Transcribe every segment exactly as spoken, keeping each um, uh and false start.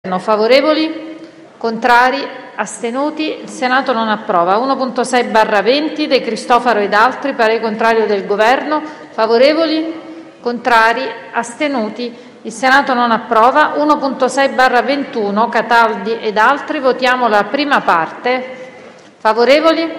Favorevoli? Contrari? Astenuti? Il Senato non approva. uno punto sei barra venti De Cristofaro ed altri, parere contrario del Governo. Favorevoli? Contrari? Astenuti? Il Senato non approva. uno punto sei barra ventuno Cataldi ed altri, votiamo la prima parte. Favorevoli?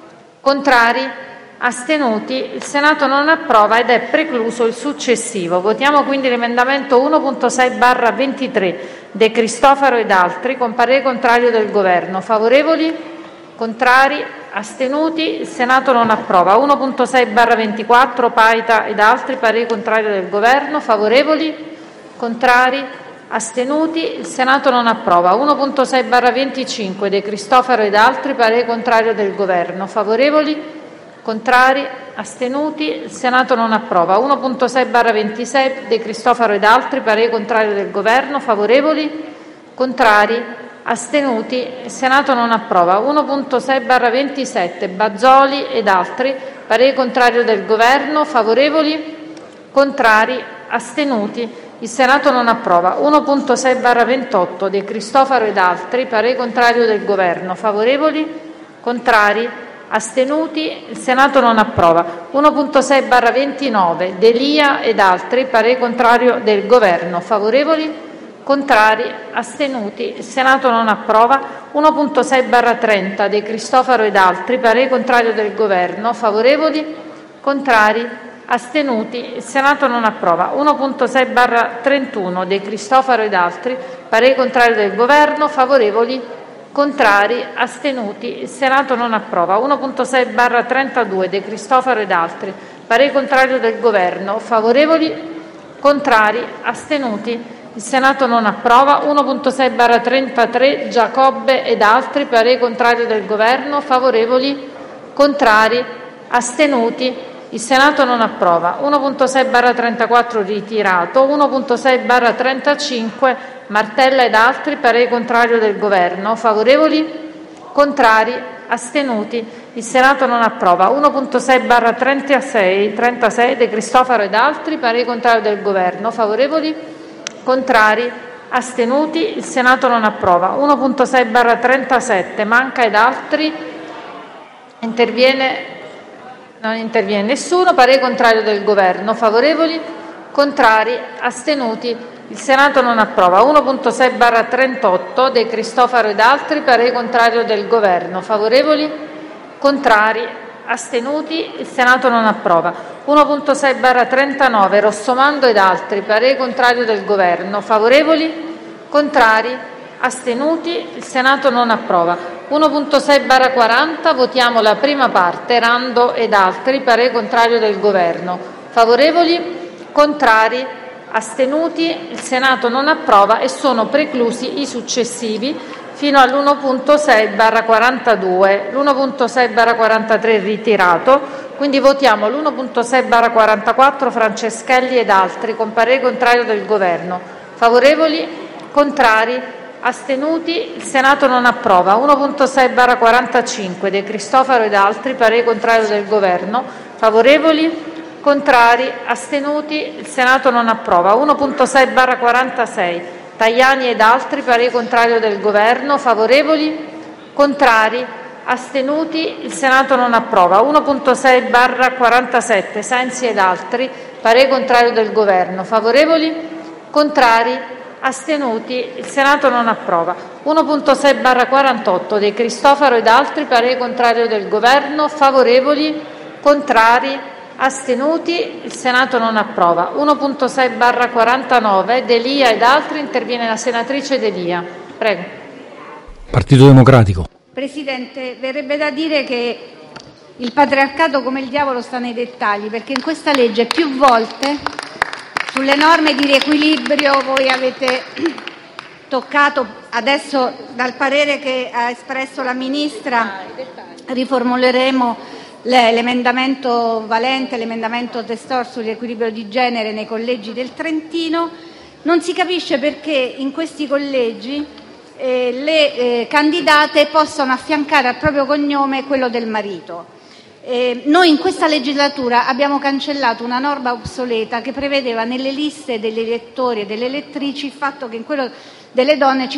Contrari? Astenuti? Il Senato non approva ed è precluso il successivo. Votiamo quindi l'emendamento uno punto sei barra ventitré De Cristofaro ed altri, con parere contrario del Governo. Favorevoli? Contrari? Astenuti? Il Senato non approva. uno punto sei barra ventiquattro Paita ed altri, parere contrario del Governo. Favorevoli? Contrari? Astenuti? Il Senato non approva. uno punto sei barra venticinque De Cristofaro ed altri, parere contrario del Governo. Favorevoli? Contrari? Astenuti? Il Senato non approva. uno punto sei barra ventisei De Cristofaro ed altri, parere contrario del Governo. Favorevoli? Contrari? Astenuti? Il Senato non approva. uno punto sei barra ventisette Bazzoli ed altri, parere contrario del Governo. Favorevoli? Contrari? Astenuti? Il Senato non approva. uno punto sei barra ventotto De Cristofaro ed altri, parere contrario del Governo. Favorevoli? Contrari? Astenuti? Il Senato non approva. uno punto sei barra ventinove Delia ed altri, parere contrario del Governo. Favorevoli? Contrari? Astenuti? Il Senato non approva. uno punto sei barra trenta De Cristofaro ed altri, parere contrario del Governo. Favorevoli? Contrari? Astenuti? Il Senato non approva. uno punto sei barra trentuno De Cristofaro ed altri, parere contrario del Governo. Favorevoli? Contrari? Astenuti? Il Senato non approva. uno punto sei barra trentadue De Cristofaro ed altri, parere contrario del Governo. Favorevoli? Contrari? Astenuti? Il Senato non approva. uno punto sei barra trentatré Giacobbe ed altri, parere contrario del Governo. Favorevoli? Contrari? Astenuti? Il Senato non approva. uno punto sei barra trentaquattro ritirato. uno punto sei barra trentacinque Martella ed altri, parere contrario del Governo. Favorevoli? Contrari? Astenuti? Il Senato non approva. uno punto sei barra trentasei De Cristofaro ed altri, parere contrario del Governo. Favorevoli? Contrari? Astenuti? Il Senato non approva. uno punto sei barra trentasette Manca ed altri. Interviene? Non interviene nessuno. Parere contrario del Governo. Favorevoli? Contrari? Astenuti? Il Senato non approva. uno punto sei barra trentotto De Cristofaro ed altri, parere contrario del Governo. Favorevoli? Contrari? Astenuti? Il Senato non approva. uno punto sei barra trentanove Rossomando ed altri, parere contrario del Governo. Favorevoli? Contrari? Astenuti? Il Senato non approva. uno punto sei barra quaranta Votiamo la prima parte. Rando ed altri, parere contrario del Governo. Favorevoli? Contrari? Astenuti? Il Senato non approva e sono preclusi i successivi fino all'uno punto sei barra quarantadue. L'uno punto sei barra quarantatré è ritirato, quindi votiamo l'uno punto sei barra quarantaquattro Franceschelli ed altri, con parere contrario del Governo. Favorevoli? Contrari? Astenuti? Il Senato non approva. uno punto sei barra quarantacinque De Cristofaro ed altri, parere contrario del Governo. Favorevoli? Contrari? Astenuti? Il Senato non approva. uno punto sei barra quarantasei Tajani ed altri, parere contrario del Governo. Favorevoli? Contrari? Astenuti? Il Senato non approva. uno punto sei barra quarantasette Sensi ed altri, parere contrario del Governo. Favorevoli? Contrari? Astenuti? Il Senato non approva. uno punto sei barra quarantotto De Cristofaro ed altri, parere contrario del Governo. Favorevoli? Contrari? Astenuti? Il Senato non approva. uno punto sei barra quarantanove Delia ed altri, interviene la senatrice Delia. Prego. Partito Democratico. Presidente, verrebbe da dire che il patriarcato come il diavolo sta nei dettagli, perché in questa legge più volte sulle norme di riequilibrio voi avete toccato, adesso dal parere che ha espresso la Ministra riformuleremo l'emendamento Valente, l'emendamento Testor sul riequilibrio di genere nei collegi del Trentino. Non si capisce perché in questi collegi eh, le eh, candidate possano affiancare al proprio cognome quello del marito. Eh, noi in questa legislatura abbiamo cancellato una norma obsoleta che prevedeva nelle liste degli elettori e delle elettrici il fatto che in quello delle donne ci